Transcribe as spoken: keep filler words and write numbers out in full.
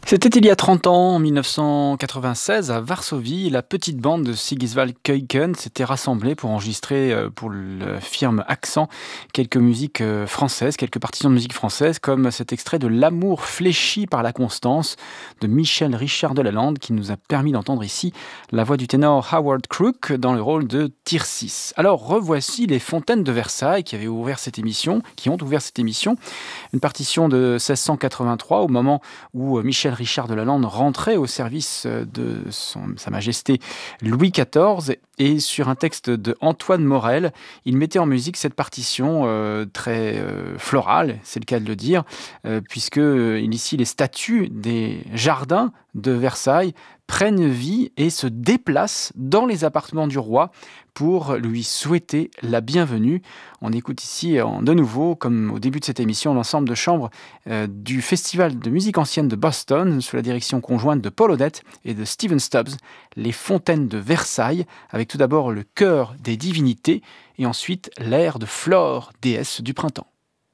C'était il y a trente ans, en mille neuf cent quatre-vingt-seize, à Varsovie, la petite bande de Sigiswald Keuken s'était rassemblée pour enregistrer euh, pour la firme Accent quelques musiques euh, françaises, quelques partitions de musique française, comme cet extrait de L'amour fléchi par la constance de Michel Richard de Lalande, qui nous a permis d'entendre ici la voix du ténor Howard Crook dans le rôle de Tircis. Alors revoici les Fontaines de Versailles qui avaient ouvert cette émission, qui ont ouvert cette émission, une partition de seize cent quatre-vingt-trois au moment où euh, Michel Richard de Lalande rentrait au service de son, Sa Majesté Louis quatorze, et sur un texte de Antoine Morel, il mettait en musique cette partition euh, très euh, florale, c'est le cas de le dire, euh, puisque euh, ici les statues des jardins de Versailles prennent vie et se déplacent dans les appartements du roi pour lui souhaiter la bienvenue. On écoute ici en, de nouveau, comme au début de cette émission, l'ensemble de chambre euh, du Festival de musique ancienne de Boston, sous la direction conjointe de Paul Odette et de Stephen Stubbs, les Fontaines de Versailles, avec tout d'abord le chœur des divinités et ensuite l'air de Flore, déesse du printemps.